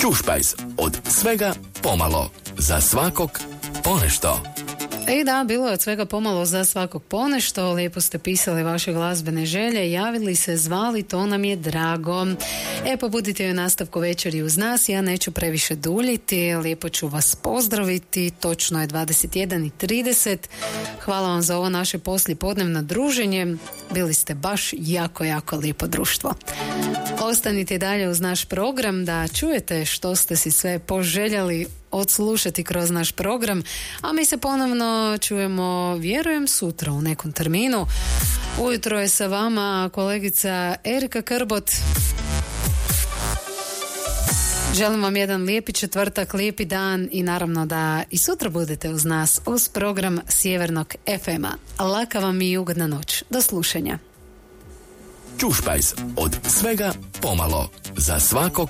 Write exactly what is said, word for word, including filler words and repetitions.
Čušpajz, od svega pomalo, za svakog ponešto. I da, bilo je od svega pomalo za svakog ponešto. Lijepo ste pisali vaše glazbene želje, javili se, zvali, to nam je drago. E, pa budite u nastavku večeri uz nas, ja neću previše duljiti, lijepo ću vas pozdraviti, točno je dvadeset jedan i trideset. Hvala vam za ovo naše poslijepodnevno druženje, bili ste baš jako, jako lijepo društvo. Ostanite dalje uz naš program da čujete što ste si sve poželjeli odslušati kroz naš program, a mi se ponovno čujemo, vjerujem, sutra u nekom terminu. Ujutro je sa vama kolegica Erika Krbot. Želim vam jedan lijepi četvrtak, lijepi dan i naravno da i sutra budete uz nas uz program Sjevernog ef ema. Laka vam i ugodna noć. Do slušanja. Čušpajz, od svega pomalo, za svakog